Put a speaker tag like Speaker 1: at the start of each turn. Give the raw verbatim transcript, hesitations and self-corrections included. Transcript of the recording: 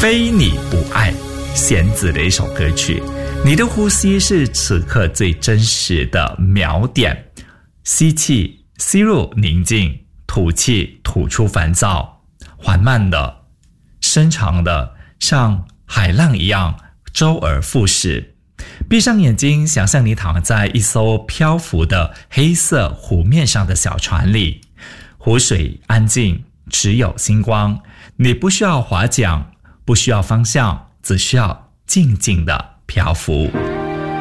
Speaker 1: 非你不爱，弦子的一首歌曲。你的呼吸是此刻最真实的描点，吸气吸入宁静，吐气吐出烦躁，缓慢的深长的像海浪一样周而复始。闭上眼睛，想象你躺在一艘漂浮的黑色湖面上的小船里，湖水安静，只有星光。你不需要划桨，不需要方向，只需要静静的漂浮。